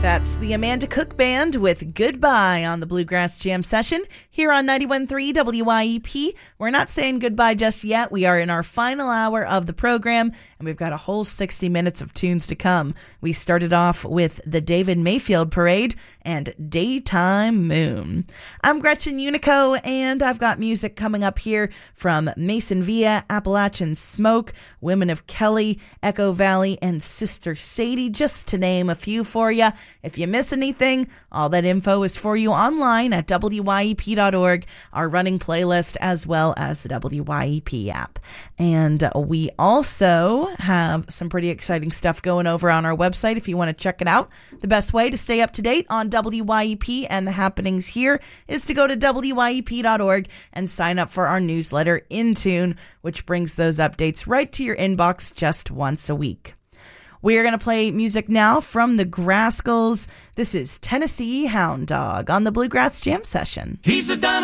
That's the Amanda Cook Band with Goodbye on the Bluegrass Jam session here on 91.3 WYEP. We're not saying goodbye just yet. We are in our final hour of the program, and we've got a whole 60 minutes of tunes to come. We started off with the David Mayfield Parade and Daytime Moon. I'm Gretchen Unico, and I've got music coming up here from Mason Villa, Appalachian Smoke, Women of Kelly, Echo Valley, and Sister Sadie, just to name a few for you. If you miss anything, all that info is for you online at WYEP.org, our running playlist, as well as the WYEP app. And we also have some pretty exciting stuff going over on our website if you want to check it out. The best way to stay up to date on WYEP and the happenings here is to go to WYEP.org and sign up for our newsletter, In Tune, which brings those updates right to your inbox just once a week. We are going to play music now from the Grascals. This is Tennessee Hound Dog on the Bluegrass Jam session. He's a